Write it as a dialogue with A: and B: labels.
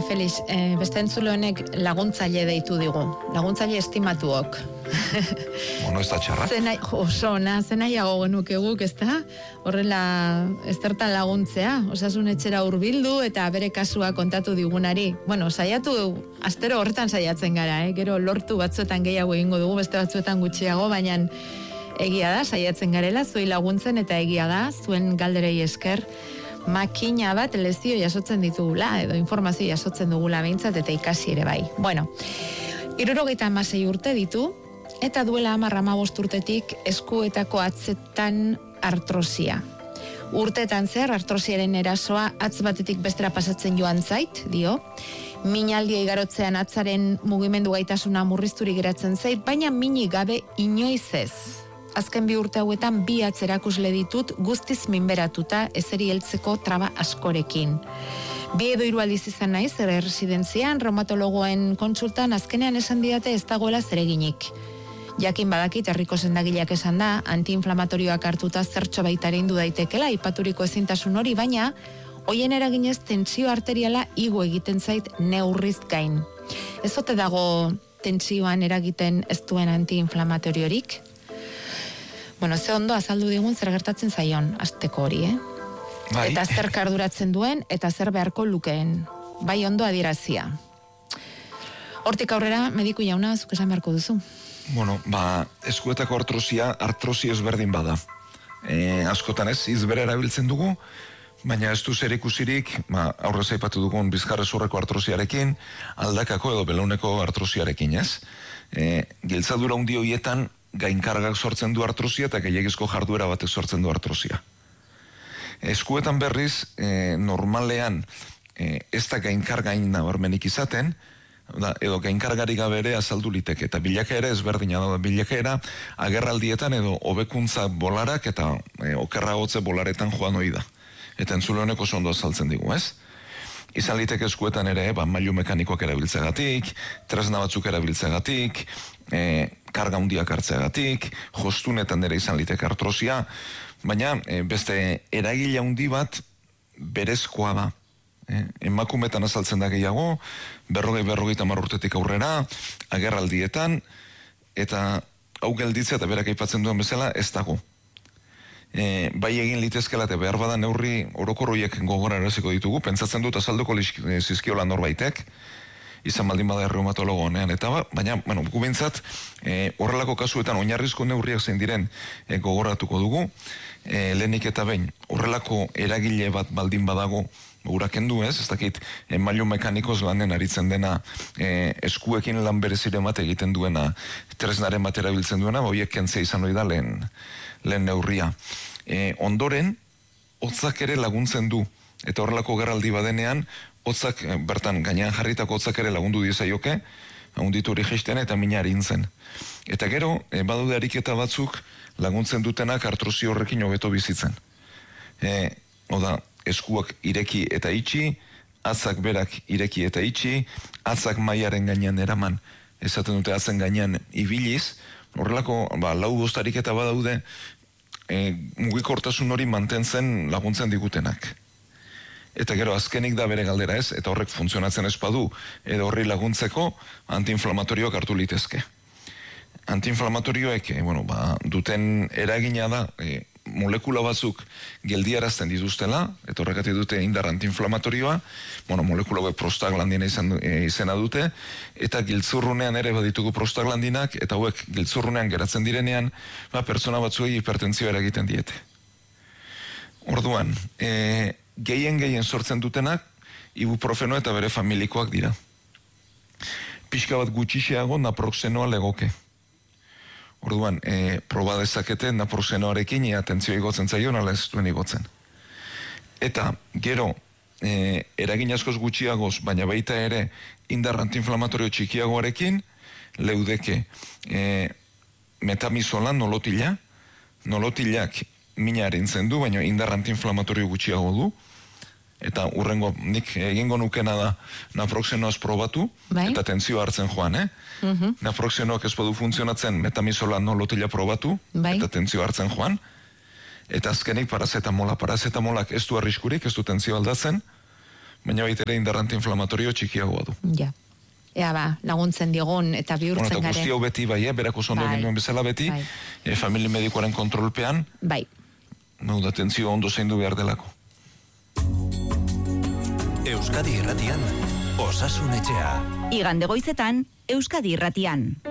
A: Felix, beste entzule honek laguntzaile deitu digu. Laguntzaile estimatuok.
B: Ez da txarra.
A: Oso, zenaiago genuke guk, ez da? Horrela, ez zertan laguntzea. Osasun etxera hurbildu eta bere kasua kontatu digunari. Bueno, saiatu, astero horretan saiatzen gara, Gero lortu batzuetan gehiago egingo dugu, beste batzuetan gutxiago, baina egia da, saiatzen garela, zuei laguntzen eta egia da, zuen galderei esker, makina bat lezio jasotzen ditugula, edo informazio jasotzen dugula behintzat, eta ikasi ere bai. Bueno, 76 urte ditu, eta duela 15 urtetik eskuetako atzetan artrosia. Urteetan zer, artrosiaren erasoa atz batetik bestera pasatzen joan zait, dio. Minaldia igarotzean atzaren mugimendu gaitasuna murrizturik geratzen zait, baina minik gabe inoiz ez. Azken 2 urte hauetan 2 atzerakusle ditut guztiz minberatuta ezeri heltzeko traba askorekin. 2 edo 3 aldiz izan naiz erresidentzian, reumatologoen kontsultan azkenean esan didate ez dagoela zereginik. Jakin badakit herriko sendagileak esan da, antiinflamatorioak hartuta zertxo baita erindu daitekela aipaturiko ezintasun hori, baina hoien eraginez tentsio arteriala igo egiten zait neurriz gain. Ez ote dago tentsioan eragiten ez duen antiinflamatoriorik? Bueno, ze ondo azaldu digun zer gertatzen zaion asteko hori,
B: Bai.
A: Eta zer karduratzen duen eta zer beharko lukeen. Bai ondo adierazia. Hortik aurrera, mediku jauna, zuk esan beharko duzu.
B: Bueno, eskuetako artrosi ezberdin bada. Askotan ez, izbere erabiltzen dugu, baina ez du zer ikusirik, aurrez aipatu dugun bizkarrezurreko artrosiarekin, aldakako edo belauneko artrosiarekin, ez? Giltzadura handi horietan gainkargak sortzen du artrosia eta gehiagizko jarduera batek sortzen du artrosia. Eskuetan berriz, normalean ez da gainkargain nabarmenik izaten, edo gainkargari gabe ere azaldu liteke, eta bilakaera ezberdina da, bilakaera agerraldietan edo hobekuntza bolarak eta okerragotze bolaretan joan ohi da. Eta entzule honek oso ondo azaltzen digu, ez? Izan liteke eskuetan ere, mailu mekanikoak erabiltzegatik, tresna batzuk erabiltzegatik, karga handiak hartzegatik, jostunetan ere izan liteke artrosia, baina beste eragile handi bat berezkoa da. Emakumetan azaltzen da gehiago, 40-50 urtetik aurrera, agerraldietan, eta hau gelditzea eta berak aipatzen duen bezala ez dago. Bai egin litezkela eta behar bada neurri orokorroiek gogora eraziko ditugu, pentsatzen dut azalduko zizkiola norbaitek, izan baldin bada reumatologo honean, eta baina, gu bintzat, horrelako kasuetan oinarrizko neurriak zein diren gogoratuko dugu, lehenik eta behin, horrelako eragile bat baldin badago, urakendu ez dakit, mailu mekanikoz lanen aritzen dena, eskuekin lan bereziren bat egiten duena, tresnaren bat erabiltzen duena, horiek kentzea izan hori da lehen neurria. Ondoren, hotzak ere laguntzen du, eta horrelako gerraldi badenean, hotzak, bertan, gainean jarritako hotzak ere lagundu diezaioke, handitu hori jeisten eta mina arintzen. Eta gero, badaude ariketa batzuk laguntzen dutenak artrosi horrekin hobeto bizitzen. Oda, eskuak ireki eta itxi, atzak berak ireki eta itxi, atzak mailaren gainean eraman, esaten dute atzen gainean ibiliz, horrelako, 4-5 ariketa badaude, mugikortasun hori mantentzen laguntzen digutenak. Eta gero azkenik da bere galdera ez, eta horrek funtzionatzen ez badu, edo horri laguntzeko antiinflamatorioak hartu litezke. Antiinflamatorioek, duten eragina da, molekula batzuk geldiarazten dituztela, eta horregatik dute indar antiinflamatorioa, molekula hauek prostaglandina izena dute, eta giltzurrunean ere baditugu prostaglandinak, eta hauek giltzurrunean geratzen direnean, pertsona batzuei hipertentsioa eragiten diete. Orduan, gehien sortzen dutenak, ibuprofeno eta bere familikoak dira. Pixka bat gutxixeago naproxenoa legoke. Orduan, proba dezakete naproxenoarekin atentzioa igotzen zaio, nala ez duen igotzen. Eta, gero, eragin askoz gutxiagoz, baina baita ere indar antiinflamatorio txikiagoarekin, leudeke metamizola nolotilak mina arintzen du, baina indar antiinflamatorio gutxiago du, eta urrengo nik egingo nukena da naproxenoaz probatu, eta tentzioa hartzen joan, Naproxenoak ez badu funtzionatzen metamizola nolotila probatu, eta tentzioa hartzen joan, eta azkenik parazetamolak ez du arriskurik, ez du tentzioa aldatzen, baina baita ere indar antiinflamatorio txikiagoa du.
A: Ja. Ea laguntzen digun eta bihurtzen
B: eta
A: gare.
B: guzti hau beti berako ondo genuen bezala beti, familia medikoaren kontrolpean,
A: Bai.
B: Da atentzio ondo zaindu behar delako.
C: Euskadi Irratian, Osasun Etxea.
D: Igande goizetan, Euskadi Irratian.